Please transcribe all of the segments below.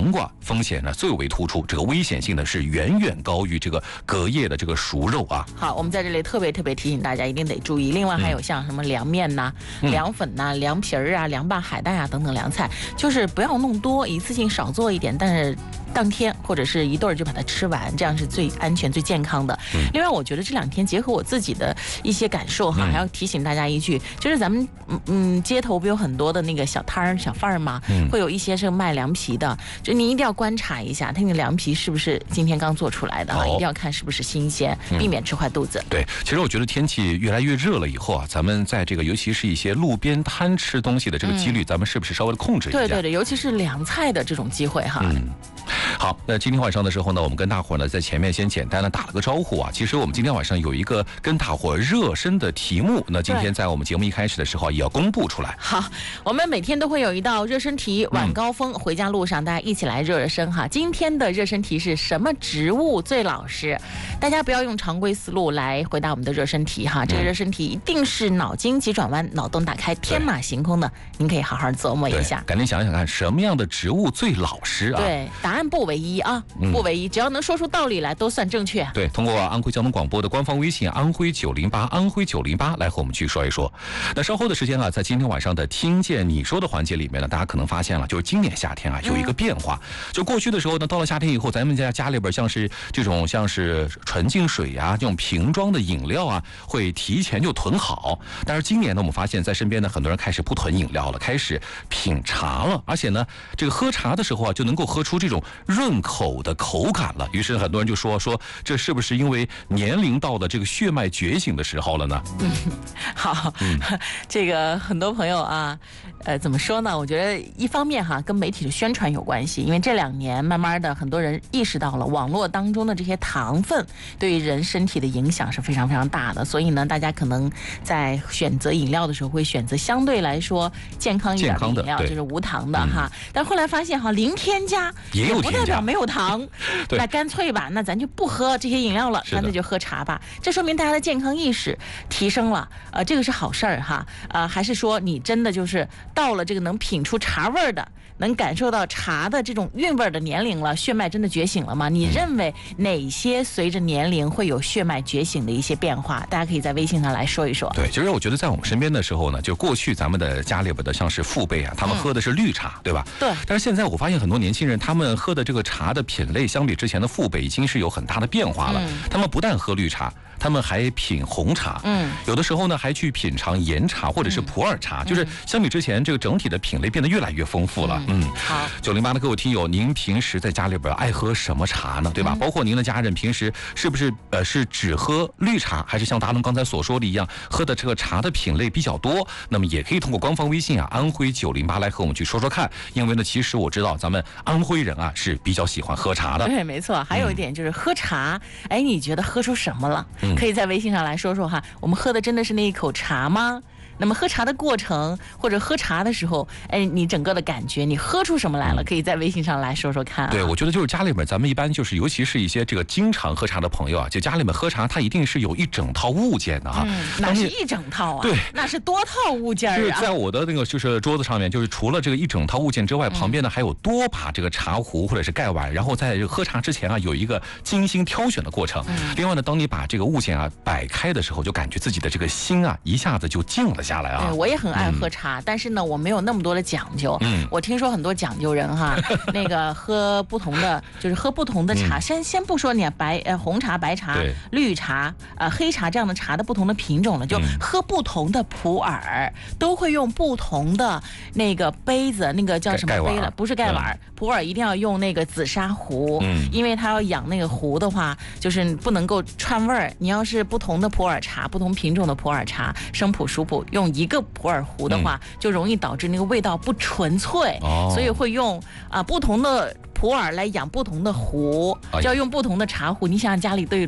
黄瓜风险呢最为突出，这个危险性呢是远远高于这个隔夜的这个熟肉啊。 好，我们在这里特别提醒大家，一定得注意。另外还有像什么凉面呐、凉粉呐、凉皮儿啊、凉拌海带啊等等凉菜，就是不要弄多，一次性少做一点，但是当天或者是一顿就把它吃完，这样是最安全最健康的。另外我觉得这2天结合我自己的一些感受哈，还要提醒大家一句，就是咱们街头不有很多的那个小摊儿小贩儿嘛，会有一些是卖凉皮的，就你一定要观察一下它那个凉皮是不是今天刚做出来的啊，一定要看是不是新鲜，避免吃坏肚子。 对，其实我觉得天气越来越热了以后啊，咱们在这个尤其是一些路边摊吃东西的这个几率，咱们是不是稍微的控制一下？ 对，尤其是凉菜的这种机会哈。 好，那今天晚上的时候呢，我们跟大伙呢在前面先简单的打了个招呼啊。其实我们今天晚上有一个跟大伙热身的题目，那今天在我们节目一开始的时候也要公布出来。 好，我们每天都会有一道热身题，晚高峰回家路上大家一起来热热身哈。今天的热身题是什么植物最老实？大家不要用常规思路来回答我们的热身题哈，这个热身题一定是脑筋急转弯，脑洞打开，天马行空的，您可以好好琢磨一下。 赶紧想想看，什么样的植物最老实啊？ 对，答案不唯一啊，不唯一，只要能说出道理来都算正确。 对，通过安徽交通广播的官方微信安徽908安徽908来和我们去说一说。那稍后的时间啊，在今天晚上的听见你说的环节里面呢，大家可能发现了，就是今年夏天啊有一个变化，就过去的时候呢，到了夏天以后，咱们家里边像是纯净水呀、这种瓶装的饮料啊，会提前就囤好。但是今年呢，我们发现在身边呢，很多人开始不囤饮料了，开始品茶了，而且呢，这个喝茶的时候啊，就能够喝出这种润口的口感了。于是很多人就说这是不是因为年龄到了这个血脉觉醒的时候了呢？ 好，这个很多朋友啊，怎么说呢？我觉得一方面哈，跟媒体的宣传有关系，因为这2年慢慢的很多人意识到了网络当中的这些糖分对于人身体的影响是非常非常大的，所以呢，大家可能在选择饮料的时候会选择相对来说健康一点的饮料，就是无糖的哈。但后来发现哈，零添加也不代表没有糖，那干脆吧，那咱就不喝这些饮料了，干脆就喝茶吧。这说明大家的健康意识提升了，这个是好事儿哈。还是说你真的就是到了这个能品出茶味儿的，能感受到茶的这种韵味的年龄了，血脉真的觉醒了吗？你认为哪些随着年龄会有血脉觉醒的一些变化？大家可以在微信上来说一说。 对，其实我觉得在我们身边的时候呢，就过去咱们的家里边的像是父辈啊，他们喝的是绿茶，对吧？ 对。 但是现在我发现很多年轻人，他们喝的这个茶的品类，相比之前的父辈已经是有很大的变化了。他们不但喝绿茶，他们还品红茶，有的时候呢还去品尝岩茶或者是普洱茶，就是相比之前这个整体的品类变得越来越丰富了。 好 ，908的各位听友，您平时在家里边爱喝什么茶呢？对吧？包括您的家人平时是不是是只喝绿茶，还是像达龙刚才所说的一样，喝的这个茶的品类比较多？那么也可以通过官方微信啊，安徽908来和我们去说说看。因为呢，其实我知道咱们安徽人啊是比较喜欢喝茶的。 对，没错。还有一点就是喝茶，你觉得喝出什么了？可以在微信上来说说哈，我们喝的真的是那一口茶吗？那么喝茶的过程，或者喝茶的时候，你整个的感觉，你喝出什么来了？可以在微信上来说说看。 对，我觉得就是家里面，咱们一般就是，尤其是一些这个经常喝茶的朋友啊，就家里面喝茶，它一定是有一整套物件的啊。 哪是一整套啊？ 对， 那是多套物件啊。 就是在我的那个就是桌子上面，就是除了这个一整套物件之外，旁边呢还有多把这个茶壶或者是盖碗，然后在喝茶之前啊，有一个精心挑选的过程。另外呢，当你把这个物件啊摆开的时候，就感觉自己的这个心啊一下子就静了下来啊。 我也很爱喝茶，但是呢，我没有那么多的讲究。我听说很多讲究人哈，那个喝不同的，就是喝不同的茶。先不说你红茶、白茶、绿茶、黑茶这样的茶的不同的品种了，就喝不同的普洱，都会用不同的那个杯子，那个叫什么杯了？不是盖碗，普洱一定要用那个紫砂壶，因为它要养那个壶的话，就是不能够串味儿。你要是不同的普洱茶，不同品种的普洱茶，生普、熟普，用一个普洱壶的话，就容易导致那个味道不纯粹，所以会用不同的普洱来养不同的壶，就要用不同的茶壶。你想想家里都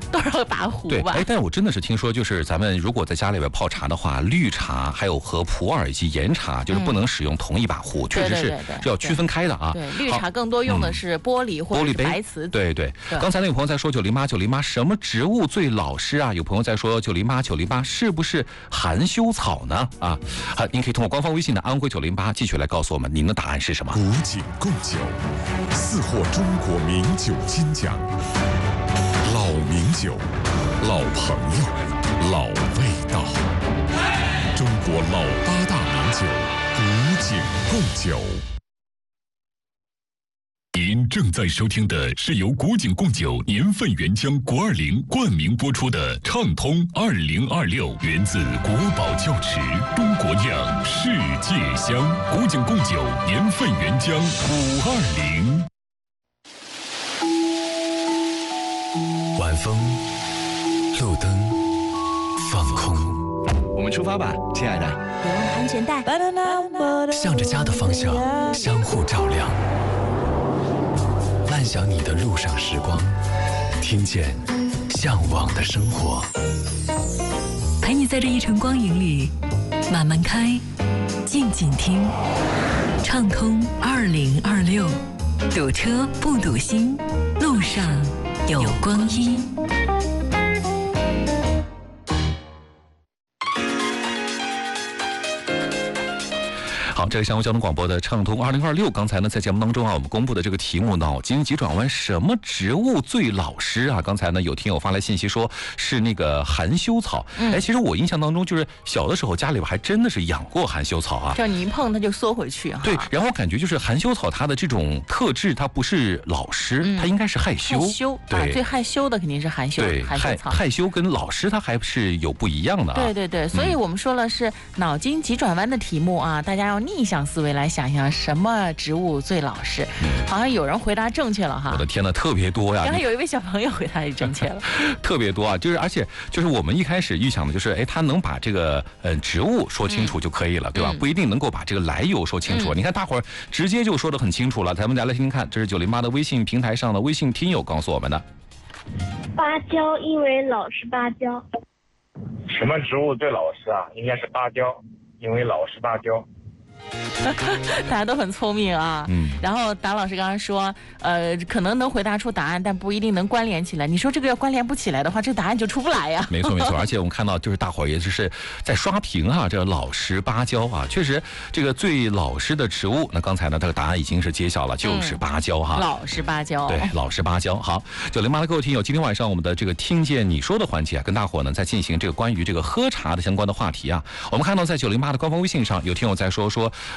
多少把壶对， 吧。 哎，但我真的是听说，就是咱们如果在家里边泡茶的话，绿茶还有和普洱以及岩茶，就是不能使用同一把壶，确实是要区分开的啊。 对，绿茶更多用的是玻璃或者是白瓷。 对对。刚才那个朋友在说908什么植物最老实啊？有朋友在说908是不是含羞草呢？啊，好，您可以通过官方微信的安徽908继续来告诉我们您的答案是什么。 古井贡酒，4获中国名酒金奖。老名酒，老朋友，老味道。中国老8大名酒，古井贡酒。您正在收听的是由古井贡酒年份原浆国20冠名播出的《畅通2026》，源自国宝窖池，中国酿，世界香。古井贡酒年份原浆520。晚风，路灯，放空。 我们出发吧，亲爱的。 别忘了安全带。 向着家的方向，相互照亮。漫想你的路上时光，听见向往的生活。 陪你在这一程光影里，慢慢开，静静听。畅通2026，堵车不堵心，路上有光阴。 好，这是阳光交通广播的畅通2026。刚才呢，在节目当中啊，我们公布的这个题目脑筋急转弯，什么植物最老实啊？刚才呢，有听友发来信息说是那个含羞草。哎，其实我印象当中，就是小的时候家里边还真的是养过含羞草啊。 就你一碰它就缩回去啊。 对，然后感觉就是含羞草它的这种特质，它不是老实，它应该是害羞。 害羞，对，最害羞的肯定是含羞。 对，害羞跟老实它还是有不一样的啊。 对对对，所以我们说了是脑筋急转弯的题目啊，大家要逆向思维来想想什么植物最老实。好像有人回答正确了哈。 我的天呐，特别多呀！ 刚才有一位小朋友回答也正确了。 特别多啊，就是而且就是我们一开始预想的就是，哎，他能把这个植物说清楚就可以了，对吧？不一定能够把这个来由说清楚。你看大伙儿直接就说得很清楚了，咱们来听听看，这是908的微信平台上的微信听友告诉我们的。 芭蕉，因为老实芭蕉。 什么植物最老实啊？应该是芭蕉，因为老实芭蕉。 大家都很聪明啊。然后达老师刚刚说，可能能回答出答案，但不一定能关联起来。你说这个要关联不起来的话，这答案就出不来呀。 没错没错，而且我们看到就是大伙儿也就是在刷屏啊，这个老实芭蕉啊，确实这个最老实的植物。那刚才呢，这个答案已经是揭晓了，就是芭蕉哈。 老实芭蕉。 对，老实芭蕉。好，908的各位听友，今天晚上我们的这个听见你说的环节啊，跟大伙呢在进行这个关于这个喝茶的相关的话题啊。我们看到在908的官方微信上有听友在说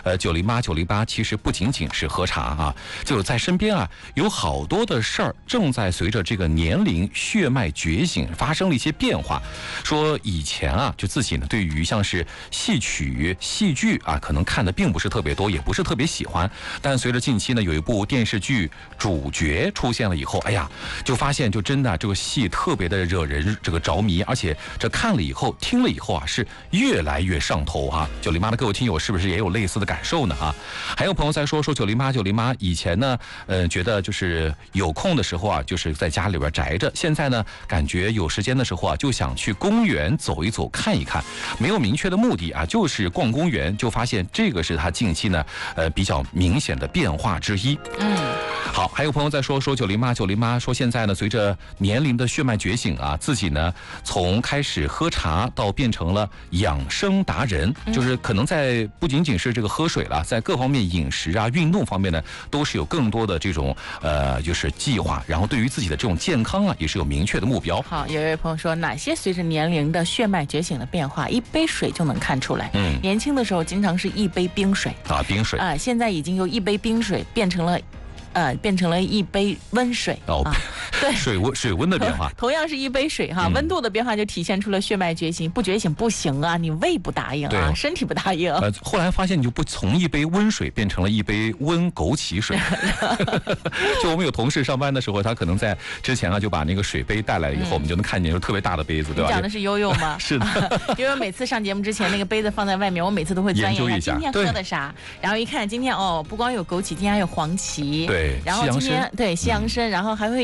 908其实不仅仅是喝茶啊，就是在身边啊有好多的事儿正在随着这个年龄血脉觉醒发生了一些变化。说以前啊，就自己呢对于像是戏曲戏剧啊，可能看的并不是特别多，也不是特别喜欢。但随着近期呢有一部电视剧主角出现了以后，哎呀，就发现就真的这个戏特别的惹人这个着迷，而且这看了以后听了以后啊是越来越上头啊。908的各位听友是不是也有类似的感受呢啊？还有朋友在说908以前呢觉得就是有空的时候啊就是在家里边宅着，现在呢感觉有时间的时候啊就想去公园走一走看一看，没有明确的目的啊，就是逛公园，就发现这个是他近期呢比较明显的变化之一。好，还有朋友在说908说现在呢随着年龄的血脉觉醒啊，自己呢从开始喝茶到变成了养生达人，就是可能在不仅仅是这个喝水了，在各方面饮食啊运动方面呢都是有更多的这种就是计划，然后对于自己的这种健康啊也是有明确的目标。 好，有一位朋友说哪些随着年龄的血脉觉醒的变化，一杯水就能看出来。年轻的时候经常是一杯冰水啊，冰水啊，现在已经由一杯冰水变成了一杯温水啊，对， 水温的变化。 同样是一杯水哈，温度的变化就体现出了血脉觉醒。不觉醒不行啊，你胃不答应啊，身体不答应。 后来发现你就不从一杯温水变成了一杯温枸杞水。就我们有同事上班的时候，他可能在之前啊就把那个水杯带来了以后，我们就能看见就特别大的杯子，对吧？ 你讲的是悠悠吗？ 是的。 悠悠每次上节目之前那个杯子放在外面，我每次都会钻研一下今天喝的啥，然后一看今天不光有枸杞，今天还有黄芪。 对， 然后今天对西洋参，然后还会有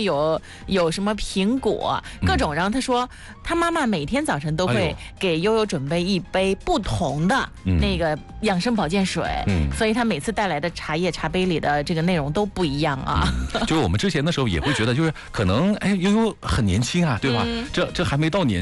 有什么苹果，各种。然后他说，他妈妈每天早晨都会给悠悠准备一杯不同的那个养生保健水，所以他每次带来的茶叶茶杯里的这个内容都不一样啊。 就是我们之前的时候也会觉得，就是可能悠悠很年轻啊，对吧？这还没到年。